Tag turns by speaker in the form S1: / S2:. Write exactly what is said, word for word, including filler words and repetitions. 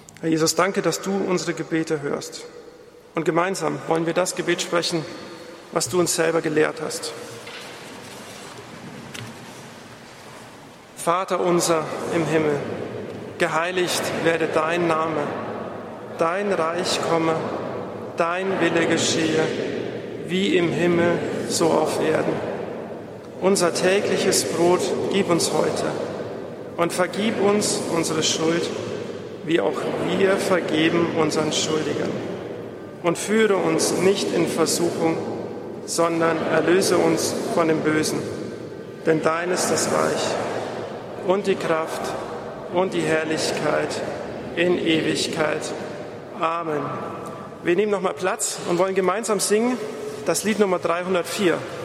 S1: Herr Jesus, danke, dass du unsere Gebete hörst. Und gemeinsam wollen wir das Gebet sprechen, was du uns selber gelehrt hast. Vater unser im Himmel, geheiligt werde dein Name, dein Reich komme, dein Wille geschehe, wie im Himmel, so auf Erden. Unser tägliches Brot gib uns heute und vergib uns unsere Schuld, wie auch wir vergeben unseren Schuldigern. Und führe uns nicht in Versuchung, sondern erlöse uns von dem Bösen. Denn dein ist das Reich und die Kraft und die Herrlichkeit in Ewigkeit. Amen. Wir nehmen noch mal Platz und wollen gemeinsam singen das Lied Nummer dreihundertvier.